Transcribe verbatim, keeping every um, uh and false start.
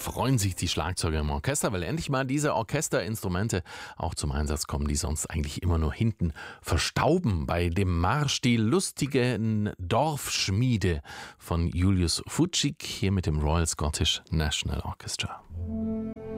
freuen sich die Schlagzeuger im Orchester, weil endlich mal diese Orchesterinstrumente auch zum Einsatz kommen, die sonst eigentlich immer nur hinten verstauben. Bei dem Marsch Die lustigen Dorfschmiede von Julius Fučík, hier mit dem Royal Scottish National Orchestra.